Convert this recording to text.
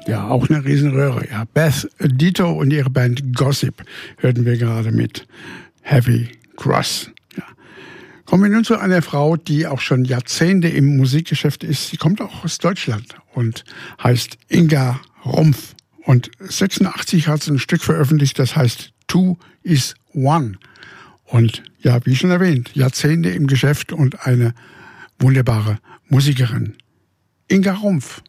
Ja, auch eine Riesenröhre. Ja, Beth Ditto und ihre Band Gossip hörten wir gerade mit Heavy Cross. Ja. Kommen wir nun zu einer Frau, die auch schon Jahrzehnte im Musikgeschäft ist. Sie kommt auch aus Deutschland und heißt Inga Rumpf. Und 86 hat sie ein Stück veröffentlicht, das heißt Two is One. Und ja, wie schon erwähnt, Jahrzehnte im Geschäft und eine wunderbare Musikerin. Inga Rumpf.